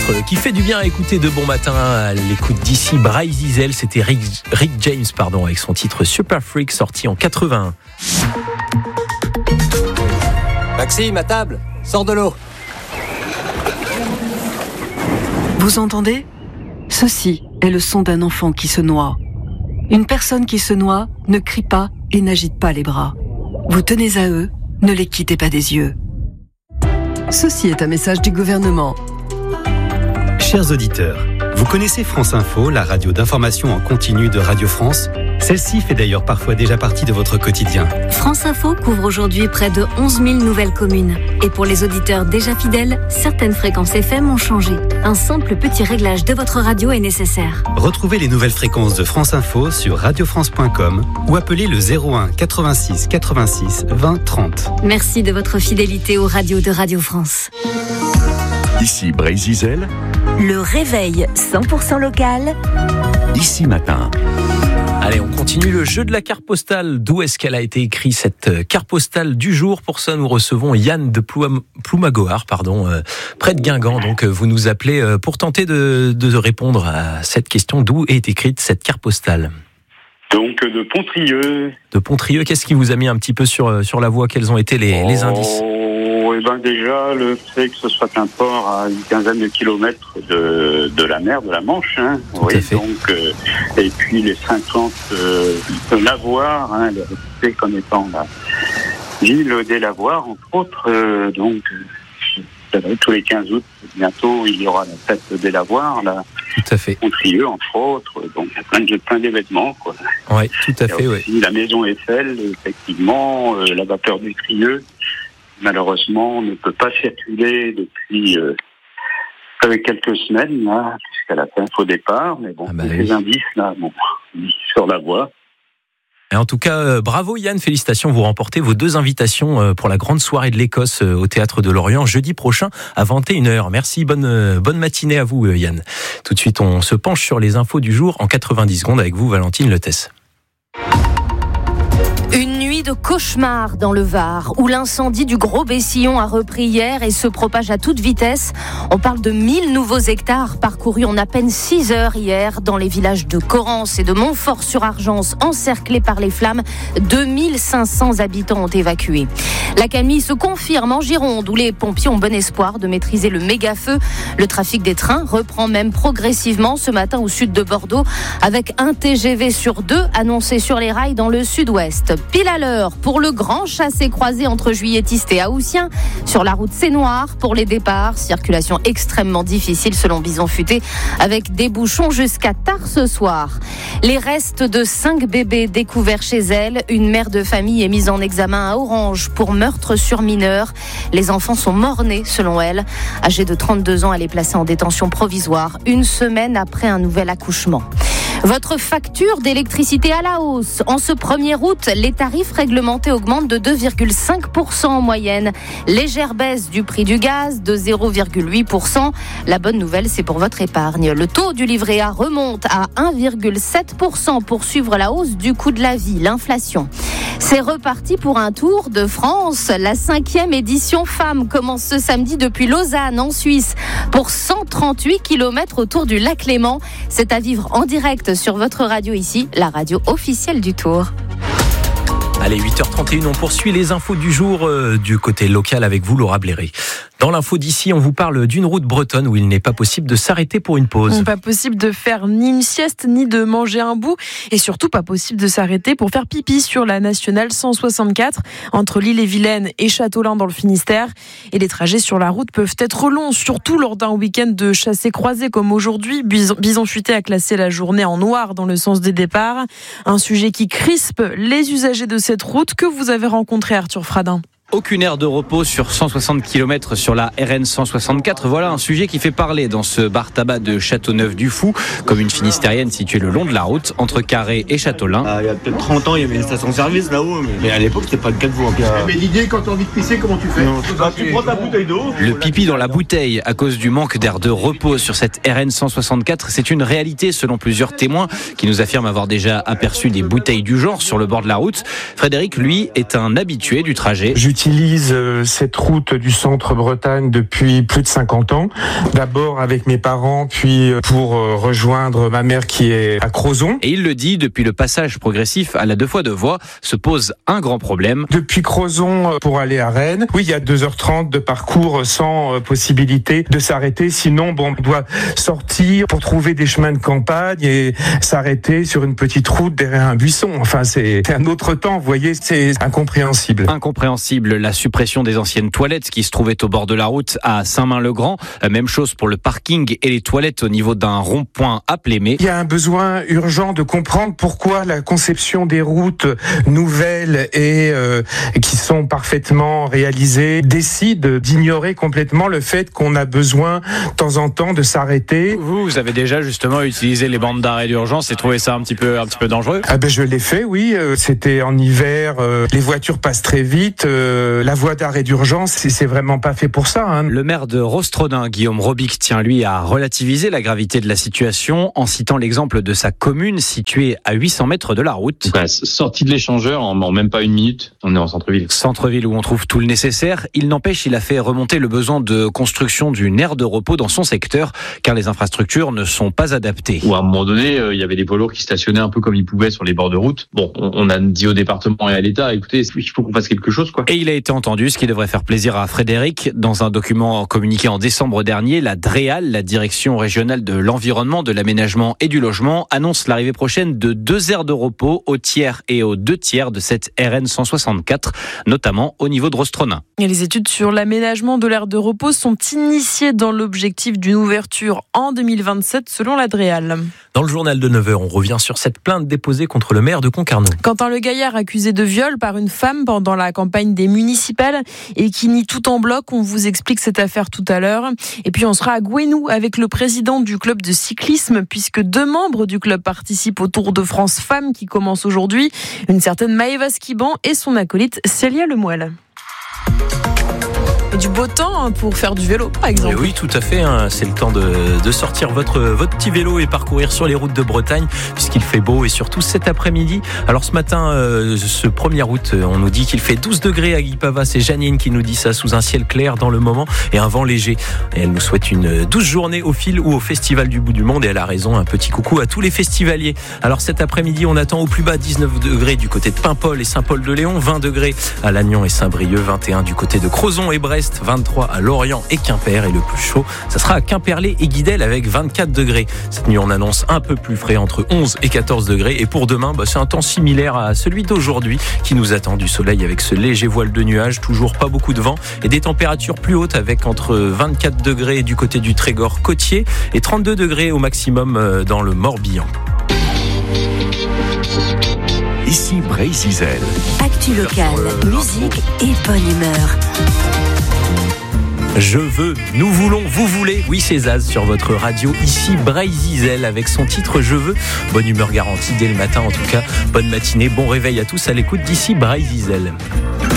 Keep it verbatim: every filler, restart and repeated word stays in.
titre qui fait du bien à écouter de bon matin à l'écoute d'ici Bryce Diesel. C'était Rick, Rick James pardon, avec son titre Super Freak sorti en quatre-vingt-un. Maxime, à table, sors de l'eau. Vous entendez ? Ceci est le son d'un enfant qui se noie. Une personne qui se noie ne crie pas et n'agite pas les bras. Vous tenez à eux, ne les quittez pas des yeux. Ceci est un message du gouvernement. Chers auditeurs, vous connaissez France Info, la radio d'information en continu de Radio France ? Celle-ci fait d'ailleurs parfois déjà partie de votre quotidien. France Info couvre aujourd'hui près de onze mille nouvelles communes. Et pour les auditeurs déjà fidèles, certaines fréquences F M ont changé. Un simple petit réglage de votre radio est nécessaire. Retrouvez les nouvelles fréquences de France Info sur radio france point com ou appelez le zéro un quatre-vingt-six quatre-vingt-six vingt trente. Merci de votre fidélité aux radios de Radio France. Ici Bryce Diesel. Le réveil cent pour cent local. Ici Matin. Allez, on continue le jeu de la carte postale. D'où est-ce qu'elle a été écrite, cette carte postale du jour ? Pour ça, nous recevons Yann de Ploum- Ploumagoar, pardon, euh, près de Guingamp. Donc, euh, vous nous appelez euh, pour tenter de, de répondre à cette question. D'où est écrite cette carte postale ? Donc, de Pontrieux. De Pontrieux, qu'est-ce qui vous a mis un petit peu sur, sur la voie ? Quels ont été les, oh, les indices ? Eh ben déjà, le fait que ce soit un port à une quinzaine de kilomètres de, de la mer, de la Manche, hein. Tout Oui, à fait. donc, euh, et puis les cinquante euh, lavoirs, hein, le réputé comme étant la ville des lavoirs, entre autres. Euh, donc, euh, tous les quinze août, bientôt, il y aura la fête des lavoirs, là. Tout à fait. Pontrieux, entre autres. Donc, il y a plein, de, plein d'événements, quoi. Oui, tout à fait, Il y a oui. aussi la maison Eiffel, effectivement, euh, la vapeur du Trieux. Malheureusement, on ne peut pas circuler depuis euh, quelques semaines, là, puisqu'elle a fait un faux départ. Mais bon, Ah bah ces oui. indices-là, bon, sur la voie. Et en tout cas, euh, bravo Yann, félicitations, vous remportez vos deux invitations euh, pour la grande soirée de l'Écosse euh, au Théâtre de Lorient, jeudi prochain à vingt et une heures. Merci, bonne, euh, bonne matinée à vous euh, Yann. Tout de suite, on se penche sur les infos du jour en quatre-vingt-dix secondes avec vous, Valentine Letès. Une nuit de cauchemar dans le Var, où l'incendie du Gros Bessillon a repris hier et se propage à toute vitesse. On parle de mille nouveaux hectares parcourus en à peine six heures hier dans les villages de Corrence et de Montfort-sur-Argence, encerclés par les flammes. deux mille cinq cents habitants ont évacué. L'accalmie se confirme en Gironde, où les pompiers ont bon espoir de maîtriser le méga-feu. Le trafic des trains reprend même progressivement ce matin au sud de Bordeaux, avec un T G V sur deux annoncé sur les rails dans le sud-ouest. Pile à l'heure pour le grand chassé-croisé entre Juilletistes et Haussien. Sur la route C'est-Noir pour les départs. Circulation extrêmement difficile selon Bison Futé, avec des bouchons jusqu'à tard ce soir. Les restes de cinq bébés découverts chez elle. Une mère de famille est mise en examen à Orange pour meurtre sur mineur. Les enfants sont morts-nés selon elle. Âgée de trente-deux ans, elle est placée en détention provisoire une semaine après un nouvel accouchement. Votre facture d'électricité à la hausse. En ce premier août, les tarifs réglementés augmentent de deux virgule cinq pour cent en moyenne. Légère baisse du prix du gaz de zéro virgule huit pour cent. La bonne nouvelle, c'est pour votre épargne. Le taux du livret A remonte à un virgule sept pour cent pour suivre la hausse du coût de la vie, l'inflation. C'est reparti pour un tour de France. La cinquième édition Femmes commence ce samedi depuis Lausanne, en Suisse, pour cent trente-huit kilomètres autour du lac Léman. C'est à vivre en direct sur votre radio ici, la radio officielle du Tour. Allez, huit heures trente et une, on poursuit les infos du jour euh, du côté local avec vous, Laura Bléré. Dans l'info d'ici, on vous parle d'une route bretonne où il n'est pas possible de s'arrêter pour une pause. Pas possible de faire ni une sieste, ni de manger un bout. Et surtout, pas possible de s'arrêter pour faire pipi sur la nationale cent soixante-quatre entre l'Île-et-Vilaine et Châteaulin dans le Finistère. Et les trajets sur la route peuvent être longs, surtout lors d'un week-end de chassé-croisé comme aujourd'hui. Bison, Bison Futé a classé la journée en noir dans le sens des départs. Un sujet qui crispe les usagers de cette route que vous avez rencontré, Arthur Fradin. Aucune aire de repos sur cent soixante kilomètres sur la R N cent soixante-quatre. Voilà un sujet qui fait parler dans ce bar-tabac de Châteauneuf-du-Fou, commune finistérienne située le long de la route entre Carré et Châteaulin. Ah, il y a peut-être trente ans, il y avait une station-service là-haut, mais, mais à l'époque, c'était pas le cas de vous. Mais l'idée, quand tu as envie de pisser, comment tu fais? Non, bah, tu prends ta bouteille d'eau. Le pipi dans la bouteille à cause du manque d'air de repos sur cette R N cent soixante-quatre, c'est une réalité selon plusieurs témoins qui nous affirment avoir déjà aperçu des bouteilles du genre sur le bord de la route. Frédéric, lui, est un habitué du trajet. j'utilise euh, cette route du centre Bretagne depuis plus de cinquante ans. D'abord avec mes parents, puis pour euh, rejoindre ma mère qui est à Crozon. Et il le dit, depuis le passage progressif à la deux fois deux voies, se pose un grand problème. Depuis Crozon euh, pour aller à Rennes, oui, il y a deux heures trente de parcours sans euh, possibilité de s'arrêter. Sinon, bon, on doit sortir pour trouver des chemins de campagne et s'arrêter sur une petite route derrière un buisson. Enfin, c'est un autre temps, vous voyez, c'est incompréhensible. Incompréhensible, la suppression des anciennes toilettes qui se trouvaient au bord de la route à Saint-Main-le-Grand. Même chose pour le parking et les toilettes au niveau d'un rond-point à Plémé. Il y a un besoin urgent de comprendre pourquoi la conception des routes nouvelles et euh, qui sont parfaitement réalisées décide d'ignorer complètement le fait qu'on a besoin de temps en temps de s'arrêter. Vous, vous avez déjà justement utilisé les bandes d'arrêt d'urgence et trouvé ça un petit peu, un petit peu dangereux? Ah ben je l'ai fait, oui. Euh, c'était en hiver, euh, les voitures passent très vite. Euh, la voie d'arrêt d'urgence, c'est, c'est vraiment pas fait pour ça. Hein. Le maire de Rostrodun, Guillaume Robic, tient lui à relativiser la gravité de la situation en citant l'exemple de sa commune située à huit cents mètres de la route. Ouais, sorti de l'échangeur en, en même pas une minute, on est en centre-ville. Centre-ville où on trouve tout le nécessaire. Il n'empêche, il a fait remonter le besoin de construction d'une aire de repos dans son secteur, car les infrastructures ne sont pas adaptées. Ou à un moment donné, euh, il y avait des poids lourds qui stationnaient un peu comme ils pouvaient sur les bords de route. Bon, on, on a dit au département et à l'État, écoutez, il faut qu'on fasse quelque chose, quoi. Et il a été entendu, ce qui devrait faire plaisir à Frédéric. Dans un document communiqué en décembre dernier, la DREAL, la Direction régionale de l'environnement, de l'aménagement et du logement, annonce l'arrivée prochaine de deux aires de repos au tiers et aux deux tiers de cette R N cent soixante-quatre, notamment au niveau de Rostronin. Et les études sur l'aménagement de l'aire de repos sont initiées dans l'objectif d'une ouverture en deux mille vingt-sept selon la DREAL. Dans le journal de neuf heures, on revient sur cette plainte déposée contre le maire de Concarneau. Quentin Le Gaillard, accusé de viol par une femme pendant la campagne des municipales et qui nie tout en bloc. On vous explique cette affaire tout à l'heure. Et puis on sera à Gouesnou avec le président du club de cyclisme puisque deux membres du club participent au Tour de France Femmes qui commence aujourd'hui. Une certaine Maëva Skiban et son acolyte Célia Lemoelle. Du beau temps pour faire du vélo, par exemple. Et oui, tout à fait. Hein. C'est le temps de, de sortir votre, votre petit vélo et parcourir sur les routes de Bretagne, puisqu'il fait beau et surtout cet après-midi. Alors ce matin, euh, ce premier août, on nous dit qu'il fait douze degrés à Guipava. C'est Janine qui nous dit ça, sous un ciel clair dans le moment et un vent léger. Et elle nous souhaite une douce journée au fil ou au Festival du Bout du Monde. Et elle a raison, un petit coucou à tous les festivaliers. Alors cet après-midi, on attend au plus bas dix-neuf degrés du côté de Paimpol et Saint-Paul-de-Léon, vingt degrés à Lannion et Saint-Brieuc, vingt et un du côté de Crozon et Brest, vingt-trois à Lorient et Quimper, et le plus chaud, ça sera à Quimperlé et Guidel avec vingt-quatre degrés. Cette nuit, on annonce un peu plus frais, entre onze et quatorze degrés. Et pour demain, bah, c'est un temps similaire à celui d'aujourd'hui qui nous attend, du soleil avec ce léger voile de nuages, toujours pas beaucoup de vent et des températures plus hautes avec entre vingt-quatre degrés du côté du Trégor côtier et trente-deux degrés au maximum dans le Morbihan. Ici Brézizel. Actu locale, musique et bonne humeur. Je veux, nous voulons, vous voulez. Oui, c'est Zaz sur votre radio. Ici Brézizel avec son titre Je veux. Bonne humeur garantie dès le matin en tout cas. Bonne matinée, bon réveil à tous à l'écoute d'ici Brézizel.